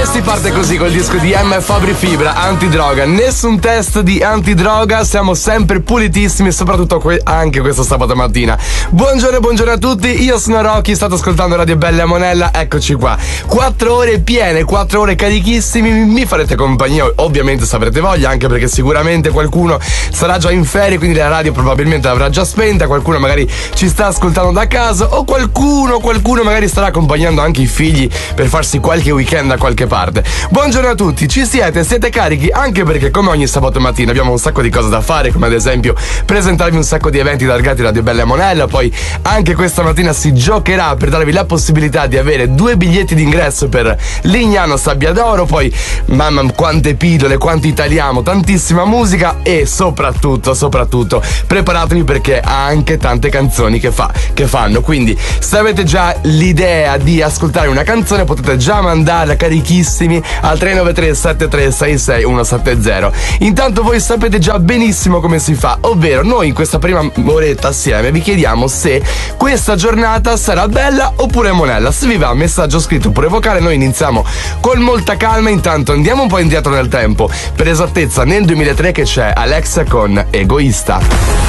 si parte così col disco di M. Fabri Fibra, Antidroga. Nessun test di antidroga, siamo sempre pulitissimi, soprattutto anche questo sabato mattina. Buongiorno a tutti, io sono Rocky, state ascoltando Radio Bella Monella, eccoci qua. 4 ore piene, 4 ore carichissimi, mi farete compagnia, ovviamente se avrete voglia, anche perché sicuramente qualcuno sarà già in ferie, quindi la radio probabilmente l'avrà già spenta, qualcuno magari ci sta ascoltando da casa o qualcuno magari starà accompagnando anche i figli per farsi qualche weekend da qualche parte. Buongiorno a tutti, ci siete carichi? Anche perché come ogni sabato mattina abbiamo un sacco di cose da fare, come ad esempio presentarvi un sacco di eventi targati Radio Bella Monella. Poi anche questa mattina si giocherà per darvi la possibilità di avere 2 biglietti d'ingresso per Lignano Sabbia d'Oro. Poi mamma quante pillole, quanti italiamo, tantissima musica e soprattutto preparatevi perché ha anche tante canzoni che fanno. Quindi se avete già l'idea di ascoltare una canzone potete già mandarla carichissimi al 393 7366 170. Intanto voi sapete già benissimo come si fa, ovvero noi in questa prima oretta assieme vi chiediamo se questa giornata sarà bella oppure monella. Se vi va messaggio scritto oppure vocale, noi iniziamo con molta calma. Intanto andiamo un po' indietro nel tempo, per esattezza nel 2003, che c'è Alexa con Egoista.